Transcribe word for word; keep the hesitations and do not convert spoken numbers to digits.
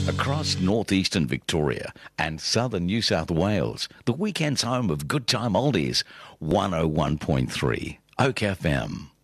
Across northeastern Victoria and southern New South Wales, the weekend's home of good time oldies, one oh one point three Oak F M.